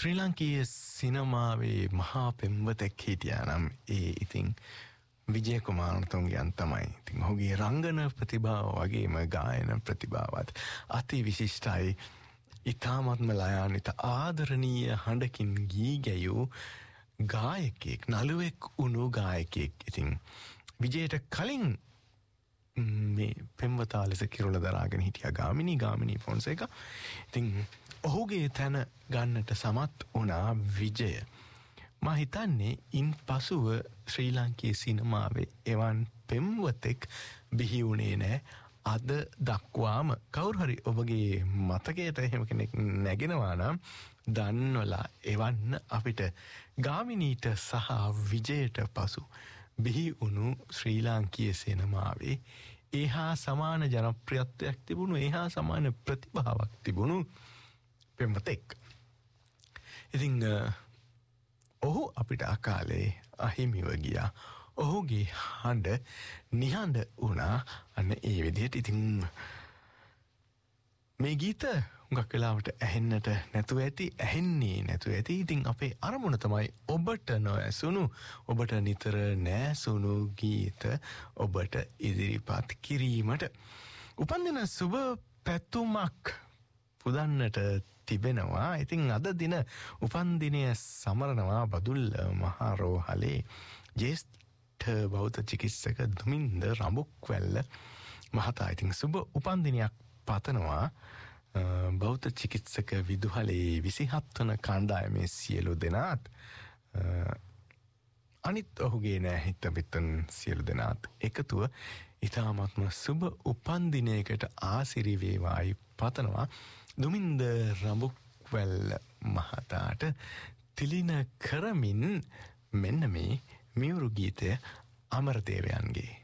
ශ්‍රී ලංකීය සිනමාවේ මහා පෙම්වතෙක් හිටියා නම් ඒ ඉතින් විජය කුමාරතුංගයන් තමයි. ඉතින් ඔහුගේ රංගන ප්‍රතිභාව වගේම ගායන ප්‍රතිභාවත් අති විශිෂ්ටයි. ඉතාමත්ම ලයාන්විත ආදරණීය හඬකින් ගී ගැයූ ගායකයෙක්, නළුවෙක් වුණු ගායකයෙක්. ඉතින් විජයට කලින් මේ පෙම්වතා ලෙස කිරුළ දරාගෙන හිටියා ගාමිණී ෆොන්සේකා. ඉතින් ඔහුගේ තැන ගන්නට සමත් වුණා විජය. මා හිතන්නේ ඉන් පසුව ශ්‍රී ලංකීය සිනමාවේ එවන් පෙම්වතෙක් බිහි වුණේ නැහැ. අද දක්වාම කවුරු හරි ඔබගේ මතකයට එහෙම කෙනෙක් නැගෙනවා නම් දන්වලා එවන්න අපිට ගාමිණීට සහ විජයට පසු බිහි වුණු ශ්‍රී ලාංකීය සිනමාවේ ඒහා සමාන ජනප්‍රියත්වයක් තිබුණු, ඒහා සමාන ප්‍රතිභාවක් තිබුණු පෙම්වතෙක්. ඉතින් ඔහු අපිට අකාලේ අහිමිව ගියා. ඔහුගේ හඬ නිහඬ වුණා. අන්න ඒ විදිහට ඉතින් මේ ගීත හුඟක් වෙලාවට ඇහෙන්නට නැතුව ඇති, ඇහෙන්නේ නැතුව ඇති. ඉතින් අපේ අරමුණ තමයි ඔබට නොඇසුණු, ඔබට නිතර නැසුණු ගීත ඔබට ඉදිරිපත් කිරීමට. උපන්දින සුබ පැතුමක් පුදන්නට තිබෙනවා. ඉතින් අද දින උපන්දිනය සමරනවා බදුල්ල මහරෝහලේ ජේෂ්ඨ බෞද්ධ චිකිත්සක දුමින්ද රඹුක්වැල්ල මහතා. ඉතින් සුබ උපන්දිනයක් පතනවා බෞද්ධ චිකිත්සක විදුහලේ 27 වන කණ්ඩායමේ සියලු දෙනාත්, අනිත් ඔහුගේ නෑහිත පිටන් සියලු දෙනාත් එකතුව ඉතාමත්ම සුබ උපන්දිනයකට ආසිරි වේවායි පතනවා. දුමින්ද රඹුක්වැල්ල මහතාට තිලින කරමින් මෙන්න මේ මියුරු ගීතය අමරදේවයන්ගේ